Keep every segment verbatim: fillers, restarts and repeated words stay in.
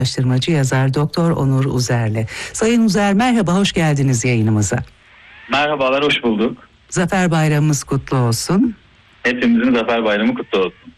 Araştırmacı yazar Doktor Onur Uzer'le. Sayın Uzer, merhaba, hoş geldiniz yayınımıza. Merhabalar, hoş bulduk. Zafer Bayramımız kutlu olsun. Hepimizin Zafer Bayramı kutlu olsun.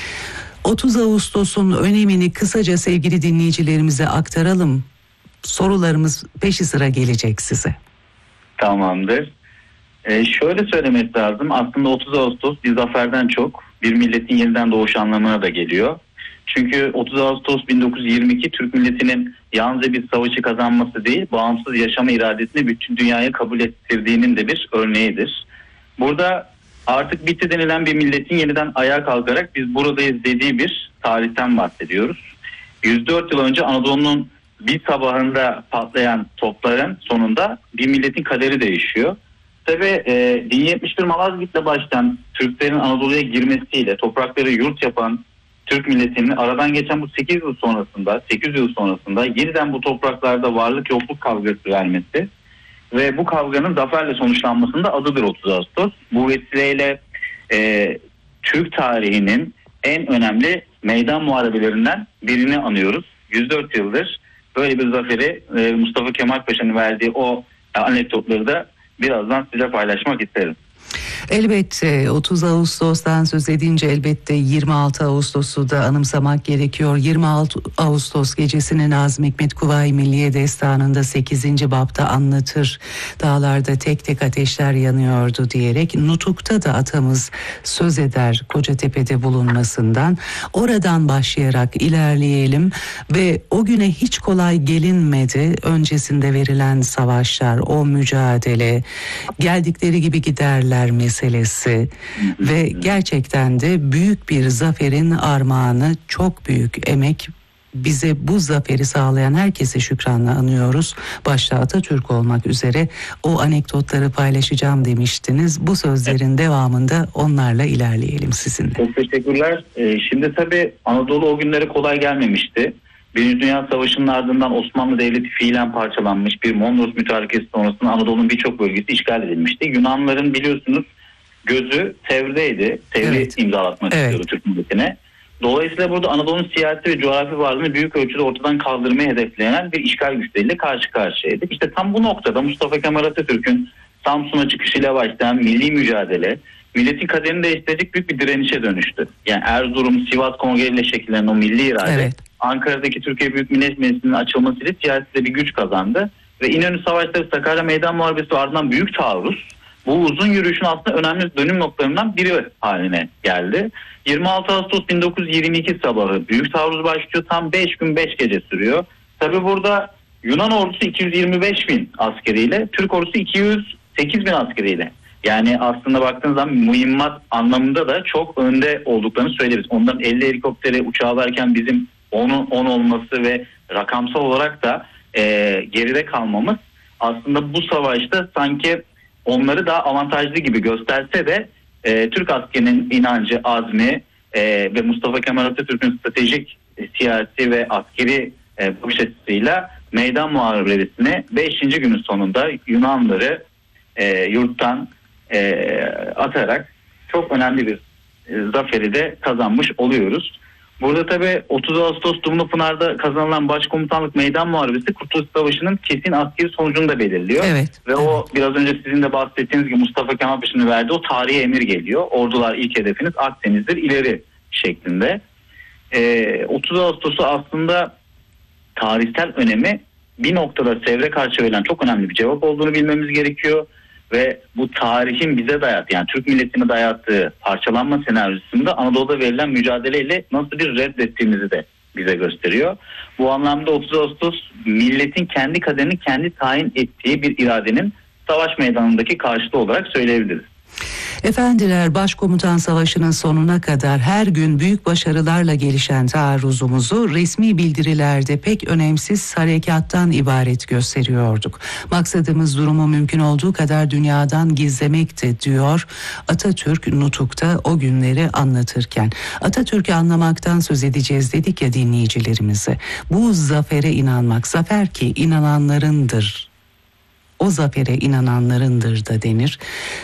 otuz Ağustos'un önemini kısaca sevgili dinleyicilerimize aktaralım. Sorularımız peşi sıra gelecek size. Tamamdır. Ee, şöyle söylemek lazım. Aslında otuz Ağustos bir zaferden çok bir milletin yeniden doğuş anlamına da geliyor. Çünkü otuz Ağustos bin dokuz yüz yirmi iki Türk milletinin yalnızca bir savaşı kazanması değil, bağımsız yaşama iradesini bütün dünyaya kabul ettirdiğinin de bir örneğidir. Burada artık bitti denilen bir milletin yeniden ayağa kalkarak biz buradayız dediği bir tarihten bahsediyoruz. yüz dört yıl önce Anadolu'nun bir sabahında patlayan topların sonunda bir milletin kaderi değişiyor. Tabii e, bin yetmiş bir Malazgirt'le başlayan Türklerin Anadolu'ya girmesiyle toprakları yurt yapan Türk milletinin aradan geçen bu sekiz yıl sonrasında, sekiz yıl sonrasında yeniden bu topraklarda varlık yokluk kavgası vermesi ve bu kavganın zaferle sonuçlanmasında adıdır otuz Ağustos. Bu vesileyle e, Türk tarihinin en önemli meydan muharebelerinden birini anıyoruz. yüz dört yıldır böyle bir zaferi e, Mustafa Kemal Paşa'nın verdiği o e, anekdotları da birazdan size paylaşmak isterim. Elbette otuz Ağustos'tan söz edince elbette yirmi altı Ağustos'u da anımsamak gerekiyor. yirmi altı Ağustos gecesini Nazım Hikmet Kuvayi Milliye Destanı'nda sekizinci bapta anlatır. Dağlarda tek tek ateşler yanıyordu diyerek Nutuk'ta da atamız söz eder Kocatepe'de bulunmasından. Oradan başlayarak ilerleyelim ve o güne hiç kolay gelinmedi. Öncesinde verilen savaşlar, o mücadele, geldikleri gibi giderler meselesi ve gerçekten de büyük bir zaferin armağanı, çok büyük emek. Bize bu zaferi sağlayan herkese şükranla anıyoruz. Başta Atatürk olmak üzere. O anekdotları paylaşacağım demiştiniz. Bu sözlerin devamında onlarla ilerleyelim sizinle. Çok teşekkürler. Ee, şimdi tabii Anadolu o günlere kolay gelmemişti. Birinci Dünya Savaşı'nın ardından Osmanlı Devleti fiilen parçalanmış, bir Mondros mütarekesi sonrasında Anadolu'nun birçok bölgesi işgal edilmişti. Yunanların biliyorsunuz gözü Sevr'deydi. Sevr'i evet. imzalatmak evet. istiyordu Türk milletine. Dolayısıyla burada Anadolu'nun siyasi ve coğrafi varlığını büyük ölçüde ortadan kaldırmayı hedefleyen bir işgal güçleriyle karşı karşıyaydık. İşte tam bu noktada Mustafa Kemal Atatürk'ün Samsun'a çıkışıyla başlayan milli mücadele milletin kaderini değiştirecek büyük bir direnişe dönüştü. Yani Erzurum, Sivas kongreleriyle şekillenen o milli irade evet. Ankara'daki Türkiye Büyük Millet Meclisi'nin açılmasıyla siyasette bir güç kazandı. Ve İnönü Savaşları, Sakarya Meydan Muharebesi ardından büyük taarruz. Bu uzun yürüyüşün aslında önemli dönüm noktalarından biri haline geldi. yirmi altı Ağustos bin dokuz yüz yirmi iki sabahı büyük taarruz başlıyor. Tam beş gün beş gece sürüyor. Tabi burada Yunan ordusu iki yüz yirmi beş bin askeriyle, Türk ordusu iki yüz sekiz bin askeriyle. Yani aslında baktığınız zaman mühimmat anlamında da çok önde olduklarını söyleyebiliriz. Ondan elli helikoptere uçağı varken bizim on olması ve rakamsal olarak da e, geride kalmamız aslında bu savaşta sanki onları daha avantajlı gibi gösterse de e, Türk askerinin inancı, azmi e, ve Mustafa Kemal Atatürk'ün stratejik, e, siyasi ve askeri e, bakış açısıyla meydan muharebesine beşinci günün sonunda Yunanları e, yurttan e, atarak çok önemli bir e, zaferi de kazanmış oluyoruz. Burada tabii otuz Ağustos Dumlupınar'da kazanılan Başkomutanlık Meydan Muharebesi Kurtuluş Savaşı'nın kesin askeri sonucunu da belirliyor. Evet, Ve evet. o biraz önce sizin de bahsettiğiniz gibi Mustafa Kemal Paşa'nın verdiği o tarihi emir geliyor. Ordular ilk hedefiniz Akdeniz'dir, ileri şeklinde. Ee, otuz Ağustos'u aslında tarihsel önemi bir noktada Sevr'e karşı verilen çok önemli bir cevap olduğunu bilmemiz gerekiyor. Ve bu tarihin bize dayattığı, yani Türk milletine dayattığı parçalanma senaryosunda Anadolu'da verilen mücadeleyle nasıl bir reddettiğimizi de bize gösteriyor. Bu anlamda otuz Ağustos milletin kendi kaderini kendi tayin ettiği bir iradenin savaş meydanındaki karşılığı olarak söyleyebiliriz. Efendiler, Başkomutan Savaşı'nın sonuna kadar her gün büyük başarılarla gelişen taarruzumuzu resmi bildirilerde pek önemsiz harekattan ibaret gösteriyorduk. Maksadımız durumu mümkün olduğu kadar dünyadan gizlemekti diyor Atatürk Nutuk'ta o günleri anlatırken. Atatürk'ü anlamaktan söz edeceğiz dedik ya dinleyicilerimize. Bu zafere inanmak, zafer ki inananlarındır. O zafere inananlarındır da denir.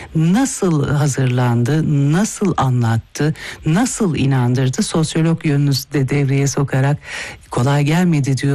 Nasıl hazırlandı, nasıl anlattı, nasıl inandırdı? Sosyolog yönünüzü de devreye sokarak kolay gelmedi diyor.